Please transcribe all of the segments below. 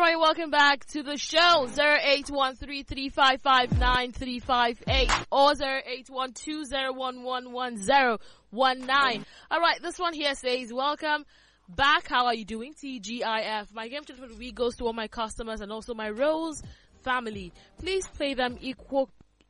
right, welcome back to the show. 0813-355-9358 or 081201111019. All right, this one here says, welcome back. How are you doing? TGIF. My game tip for the week goes to all my customers and also my Rose family. Please play them equal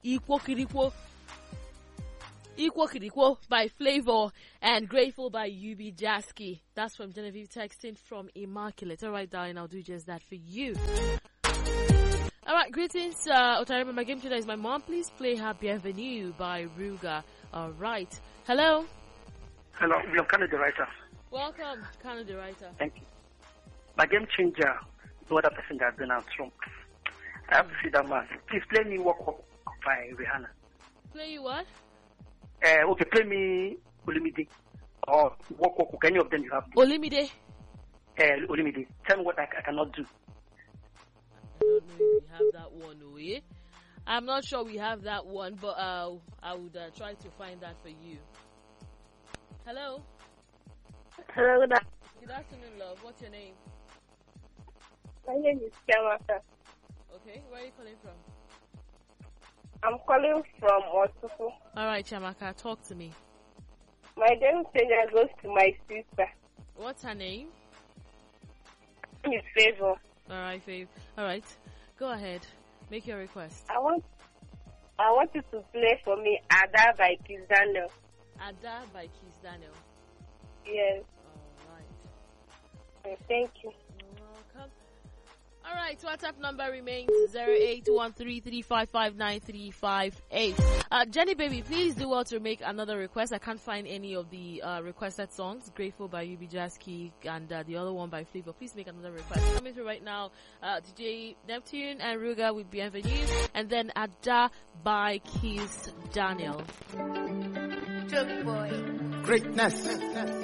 by Flavor and Grateful by UB Jasky. That's from Genevieve texting from Immaculate. Alright, darling, I'll do just that for you. Alright, greetings, Otarima. My game today is my mom. Please play her Bienvenue by Ruga. Alright. Hello? Hello, I'm Kano the writer. Welcome, Kano the writer. Thank you. My game changer, no other person that Donald Trump. I have to see that man. Please play me Walk Up by Rihanna. Play you what? Okay, play me Olimide. Or Walk Up, any of them you have. Olimide? Olimide. Tell me what I cannot do. I don't know if we have that one, yeah? I'm not sure we have that one, but I would try to find that for you. Hello? Hello, good afternoon, love. What's your name? My name is Chiamaka. Okay, where are you calling from? I'm calling from Otufu. Alright, Chiamaka, talk to me. My game changer goes to my sister. What's her name? Miss Favor. Alright, Fave. Alright, go ahead. Make your request. I want you to play for me Ada by Kiss Daniel. Ada by Kiss Daniel. Yes. Alright. Thank you. You're welcome. Alright, WhatsApp number remains 0813-355-9358. Jenny baby, please do well to make another request. I can't find any of the requested songs. Grateful by UB Jasky and the other one by Flavor. Please make another request. Coming through right now, DJ Neptune and Ruga with Bienvenue, and then Ada by Kiss Daniel. Good boy. Greatness.